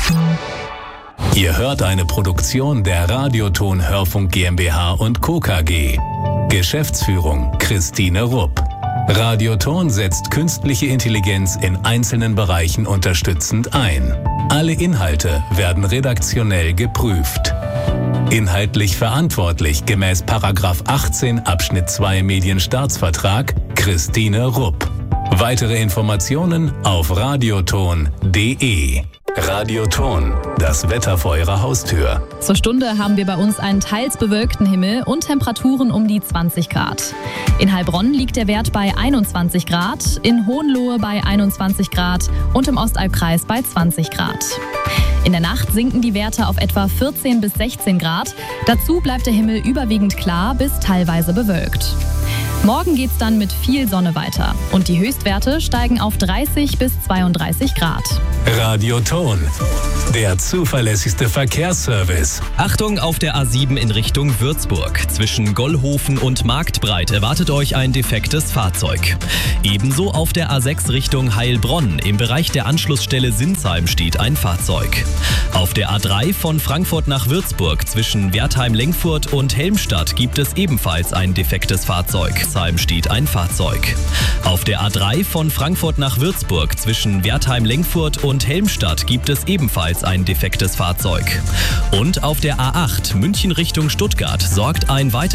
Ihr hört eine Produktion der Radioton Hörfunk GmbH und Co. KG. Geschäftsführung Christine Rupp. Radioton setzt künstliche Intelligenz in einzelnen Bereichen unterstützend ein. Alle Inhalte werden redaktionell geprüft. Inhaltlich verantwortlich gemäß § 18 Abschnitt 2 Medienstaatsvertrag Christine Rupp. Weitere Informationen auf radioton.de. Radioton, das Wetter vor Ihrer Haustür. Zur Stunde haben wir bei uns einen teils bewölkten Himmel und Temperaturen um die 20 Grad. In Heilbronn liegt der Wert bei 21 Grad, in Hohenlohe bei 21 Grad und im Ostalbkreis bei 20 Grad. In der Nacht sinken die Werte auf etwa 14 bis 16 Grad. Dazu bleibt der Himmel überwiegend klar bis teilweise bewölkt. Morgen geht's dann mit viel Sonne weiter und die Höchstwerte steigen auf 30 bis 32 Grad. Radioton, der zuverlässigste Verkehrsservice. Achtung, auf der A7 in Richtung Würzburg. Zwischen Gollhofen und Marktbreit erwartet euch ein defektes Fahrzeug. Ebenso auf der A6 Richtung Heilbronn. Im Bereich der Anschlussstelle Sinsheim steht ein Fahrzeug. Auf der A3 von Frankfurt nach Würzburg zwischen Wertheim-Lengfurt und Helmstadt gibt es ebenfalls ein defektes Fahrzeug. Heim steht ein Fahrzeug. Auf der A3 von Frankfurt nach Würzburg zwischen Wertheim-Lengfurt und Helmstadt gibt es ebenfalls ein defektes Fahrzeug. Und auf der A8 München Richtung Stuttgart sorgt ein weiteres